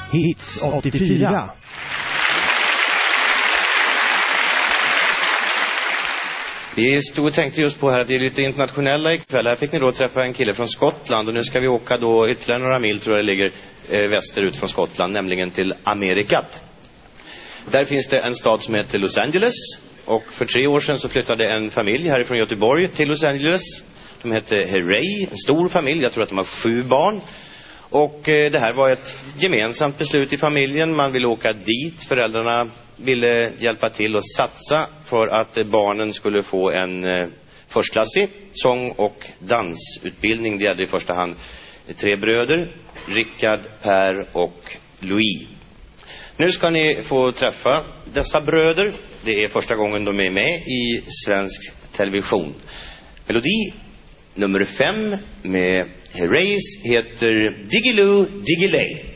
Hits 84. Vi stod och tänkte just på här att det är lite internationella ikväll. Här fick ni då träffa en kille från Skottland. Och nu ska vi åka då ytterligare några mil, tror jag det ligger, västerut från Skottland. Nämligen till Amerikat. Där finns det en stad som heter Los Angeles. Och för 3 år sedan så flyttade en familj härifrån Göteborg till Los Angeles. De hette Herrey, en stor familj. Jag tror att de har 7 barn. Och det här var ett gemensamt beslut i familjen. Man ville åka dit. Föräldrarna ville hjälpa till och satsa för att barnen skulle få en förstklassig sång- och dansutbildning. Det gällde i första hand 3 bröder, Rickard, Per och Louis. Nu ska ni få träffa dessa bröder. Det är första gången de är med i svensk television. Melodi nummer 5 med Herreys heter Diggiloo Diggiley.